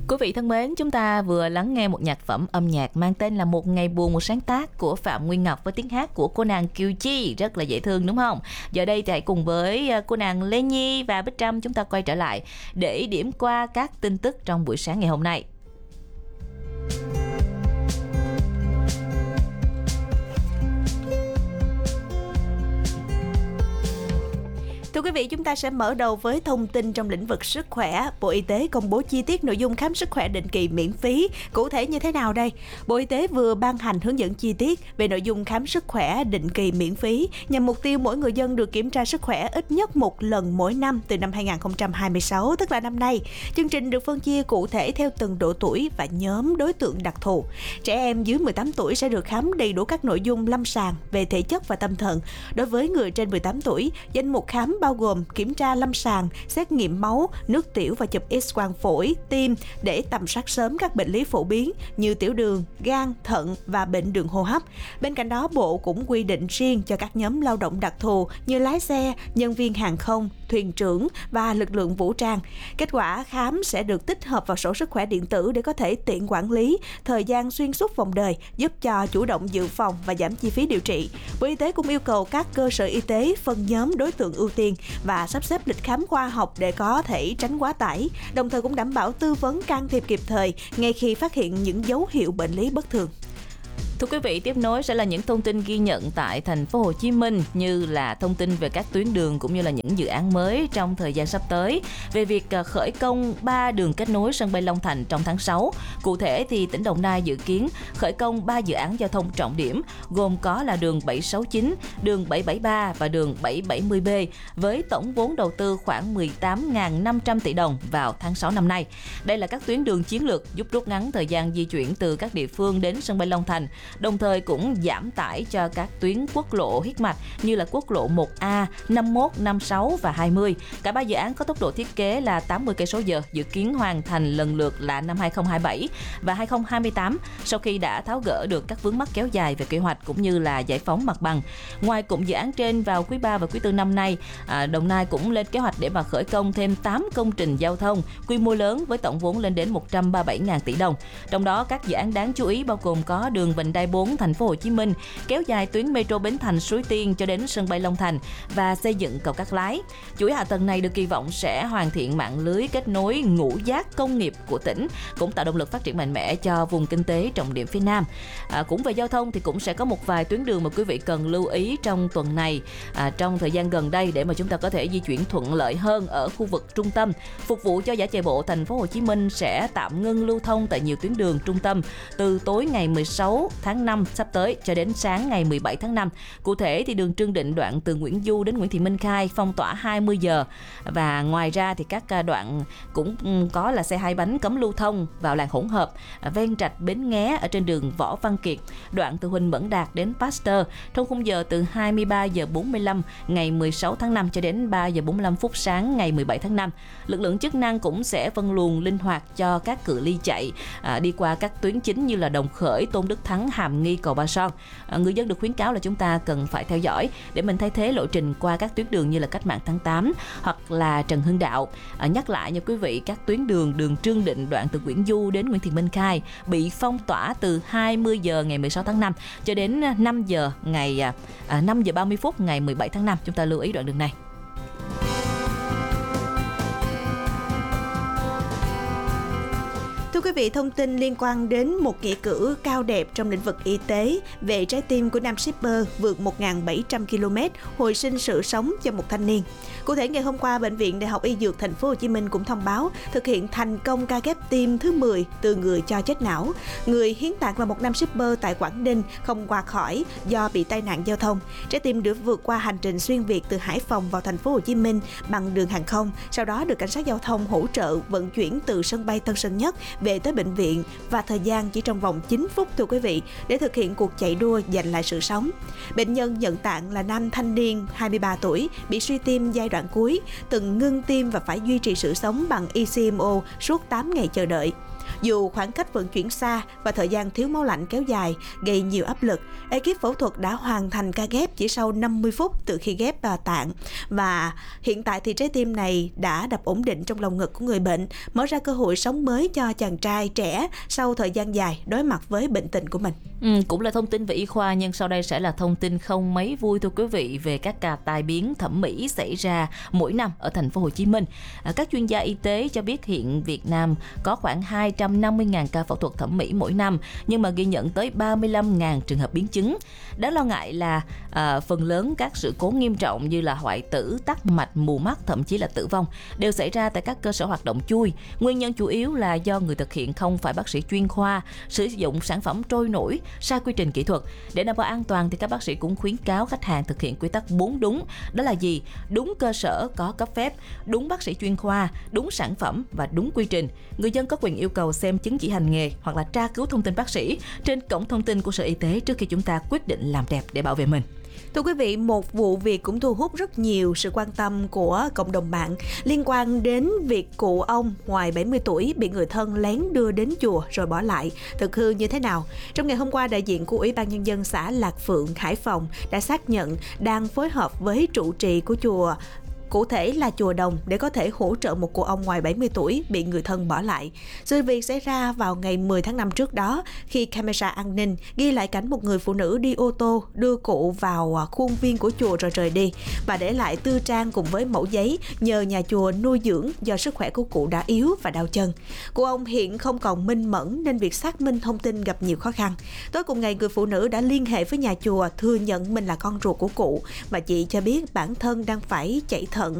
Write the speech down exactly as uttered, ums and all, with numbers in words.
Quý vị thân mến, chúng ta vừa lắng nghe một nhạc phẩm âm nhạc mang tên là Một Ngày Buồn, một sáng tác của Phạm Nguyên Ngọc với tiếng hát của cô nàng Kiều Chi, rất là dễ thương đúng không? Giờ đây thì hãy cùng với cô nàng Lê Nhi và Bích Trâm chúng ta quay trở lại để điểm qua các tin tức trong buổi sáng ngày hôm nay. Thưa quý vị, chúng ta sẽ mở đầu với thông tin trong lĩnh vực sức khỏe. Bộ Y tế công bố chi tiết nội dung khám sức khỏe định kỳ miễn phí. Cụ thể như thế nào đây? Bộ Y tế vừa ban hành hướng dẫn chi tiết về nội dung khám sức khỏe định kỳ miễn phí nhằm mục tiêu mỗi người dân được kiểm tra sức khỏe ít nhất một lần mỗi năm từ năm hai không hai sáu, tức là năm nay. Chương trình được phân chia cụ thể theo từng độ tuổi và nhóm đối tượng đặc thù. Trẻ em dưới mười tám tuổi sẽ được khám đầy đủ các nội dung lâm sàng về thể chất và tâm thần. Đối với người trên mười tám tuổi, danh mục khám bao gồm kiểm tra lâm sàng, xét nghiệm máu, nước tiểu và chụp X-quang phổi, tim để tầm soát sớm các bệnh lý phổ biến như tiểu đường, gan, thận và bệnh đường hô hấp. Bên cạnh đó, Bộ cũng quy định riêng cho các nhóm lao động đặc thù như lái xe, nhân viên hàng không, thuyền trưởng và lực lượng vũ trang. Kết quả khám sẽ được tích hợp vào sổ sức khỏe điện tử để có thể tiện quản lý thời gian xuyên suốt vòng đời, giúp cho chủ động dự phòng và giảm chi phí điều trị. Bộ Y tế cũng yêu cầu các cơ sở y tế phân nhóm đối tượng ưu tiên và sắp xếp lịch khám khoa học để có thể tránh quá tải, đồng thời cũng đảm bảo tư vấn can thiệp kịp thời ngay khi phát hiện những dấu hiệu bệnh lý bất thường. Thưa quý vị, tiếp nối sẽ là những thông tin ghi nhận tại thành phố Hồ Chí Minh, như là thông tin về các tuyến đường cũng như là những dự án mới trong thời gian sắp tới về việc khởi công ba đường kết nối sân bay Long Thành trong tháng sáu. Cụ thể thì tỉnh Đồng Nai dự kiến khởi công ba dự án giao thông trọng điểm gồm có là đường bảy sáu chín, đường bảy bảy ba và đường bảy bảy mươi B với tổng vốn đầu tư khoảng mười tám nghìn năm trăm tỷ đồng vào tháng sáu năm nay. Đây là các tuyến đường chiến lược giúp rút ngắn thời gian di chuyển từ các địa phương đến sân bay Long Thành, đồng thời cũng giảm tải cho các tuyến quốc lộ huyết mạch như là quốc lộ một A, năm mốt, năm sáu và hai mươi. Cả ba dự án có tốc độ thiết kế là tám mươi cây số giờ, dự kiến hoàn thành lần lượt là năm hai không hai bảy và hai không hai tám sau khi đã tháo gỡ được các vướng mắc kéo dài về quy hoạch cũng như là giải phóng mặt bằng. Ngoài cụm dự án trên, vào quý ba và quý tư năm nay, Đồng Nai cũng lên kế hoạch để mà khởi công thêm tám công trình giao thông quy mô lớn với tổng vốn lên đến một trăm ba mươi bảy nghìn tỷ đồng. Trong đó các dự án đáng chú ý bao gồm có đường vành đai bốn thành phố Hồ Chí Minh, kéo dài tuyến metro Bến Thành Suối Tiên cho đến sân bay Long Thành và xây dựng cầu Cát Lái. Chuỗi hạ tầng này được kỳ vọng sẽ hoàn thiện mạng lưới kết nối ngũ giác công nghiệp của tỉnh, cũng tạo động lực phát triển mạnh mẽ cho vùng kinh tế trọng điểm phía Nam. À, cũng về giao thông thì cũng sẽ có một vài tuyến đường mà quý vị cần lưu ý trong tuần này, à, trong thời gian gần đây để mà chúng ta có thể di chuyển thuận lợi hơn ở khu vực trung tâm. Phục vụ cho giải chạy bộ, thành phố Hồ Chí Minh sẽ tạm ngưng lưu thông tại nhiều tuyến đường trung tâm từ tối ngày mười sáu tháng năm sắp tới cho đến sáng ngày mười bảy tháng năm. Cụ thể thì đường Trương Định đoạn từ Nguyễn Du đến Nguyễn Thị Minh Khai phong tỏa hai mươi giờ, và ngoài ra thì các đoạn cũng có là xe hai bánh cấm lưu thông vào làn hỗn hợp ven rạch Bến Nghé ở trên đường Võ Văn Kiệt, đoạn từ Huỳnh Mẫn Đạt đến Pasteur trong khung giờ từ hai mươi ba giờ bốn mươi lăm ngày mười sáu tháng năm cho đến ba giờ bốn mươi lăm phút sáng ngày mười bảy tháng năm. Lực lượng chức năng cũng sẽ phân luồng linh hoạt cho các cự ly chạy à, đi qua các tuyến chính như là Đồng Khởi, Tôn Đức Thắng, Hàm Nghi, Cầu Ba Son. À, người dân được khuyến cáo là chúng ta cần phải theo dõi để mình thay thế lộ trình qua các tuyến đường như là Cách Mạng tháng tám hoặc là Trần Hưng Đạo. À, nhắc lại nha quý vị, các tuyến đường đường Trương Định đoạn từ Nguyễn Du đến Nguyễn Thị Minh Khai bị phong tỏa từ hai mươi giờ ngày mười sáu tháng năm cho đến năm giờ ngày à, năm giờ ba mươi phút ngày mười bảy tháng năm. Chúng ta lưu ý đoạn đường này. Thưa quý vị, thông tin liên quan đến một nghĩa cử cao đẹp trong lĩnh vực y tế về trái tim của nam shipper vượt một nghìn bảy trăm ki lô mét hồi sinh sự sống cho một thanh niên. Cụ thể, ngày hôm qua, Bệnh viện Đại học Y Dược Thành phố Hồ Chí Minh cũng thông báo thực hiện thành công ca ghép tim thứ mười từ người cho chết não. Người hiến tạng là một nam shipper tại Quảng Ninh không qua khỏi do bị tai nạn giao thông. Trái tim được vượt qua hành trình xuyên Việt từ Hải Phòng vào Thành phố Hồ Chí Minh bằng đường hàng không, sau đó được cảnh sát giao thông hỗ trợ vận chuyển từ sân bay Tân Sơn Nhất về tới bệnh viện, và thời gian chỉ trong vòng chín phút thưa quý vị, để thực hiện cuộc chạy đua giành lại sự sống. Bệnh nhân nhận tạng là nam thanh niên hai mươi ba tuổi, bị suy tim giai đoạn cuối, từng ngưng tim và phải duy trì sự sống bằng e xê em o suốt tám ngày chờ đợi. Dù khoảng cách vận chuyển xa và thời gian thiếu máu lạnh kéo dài gây nhiều áp lực, ekip phẫu thuật đã hoàn thành ca ghép chỉ sau năm mươi phút từ khi ghép tạng, và hiện tại thì trái tim này đã đập ổn định trong lồng ngực của người bệnh, mở ra cơ hội sống mới cho chàng trai trẻ sau thời gian dài đối mặt với bệnh tình của mình. Ừ, cũng là thông tin về y khoa, nhưng sau đây sẽ là thông tin không mấy vui thưa quý vị về các ca tai biến thẩm mỹ xảy ra mỗi năm ở thành phố Hồ Chí Minh. À, các chuyên gia y tế cho biết hiện Việt Nam có khoảng hai trăm năm mươi nghìn ca phẫu thuật thẩm mỹ mỗi năm, nhưng mà ghi nhận tới ba mươi lăm nghìn trường hợp biến chứng. Đáng lo ngại là à, phần lớn các sự cố nghiêm trọng như là hoại tử, tắc mạch, mù mắt, thậm chí là tử vong đều xảy ra tại các cơ sở hoạt động chui. Nguyên nhân chủ yếu là do người thực hiện không phải bác sĩ chuyên khoa, sử dụng sản phẩm trôi nổi, sai quy trình kỹ thuật. Để đảm bảo an toàn thì các bác sĩ cũng khuyến cáo khách hàng thực hiện quy tắc bốn đúng. Đó là gì? Đúng cơ sở có cấp phép, đúng bác sĩ chuyên khoa, đúng sản phẩm và đúng quy trình. Người dân có quyền yêu cầu xem chứng chỉ hành nghề hoặc là tra cứu thông tin bác sĩ trên cổng thông tin của Sở Y tế trước khi chúng ta quyết định làm đẹp để bảo vệ mình. Thưa quý vị, một vụ việc cũng thu hút rất nhiều sự quan tâm của cộng đồng mạng liên quan đến việc cụ ông ngoài bảy mươi tuổi bị người thân lén đưa đến chùa rồi bỏ lại. Thực hư như thế nào? Trong ngày hôm qua, đại diện của Ủy ban Nhân dân xã Lạc Phượng, Hải Phòng đã xác nhận đang phối hợp với trụ trì của chùa, cụ thể là chùa Đồng, để có thể hỗ trợ một cụ ông ngoài bảy mươi tuổi bị người thân bỏ lại. Sự việc xảy ra vào ngày mười tháng năm trước đó, khi camera an ninh ghi lại cảnh một người phụ nữ đi ô tô đưa cụ vào khuôn viên của chùa rồi rời đi, và để lại tư trang cùng với mẫu giấy nhờ nhà chùa nuôi dưỡng do sức khỏe của cụ đã yếu và đau chân. Cụ ông hiện không còn minh mẫn nên việc xác minh thông tin gặp nhiều khó khăn. Tối cùng ngày, người phụ nữ đã liên hệ với nhà chùa thừa nhận mình là con ruột của cụ, và chị cho biết bản thân đang phải chạy thận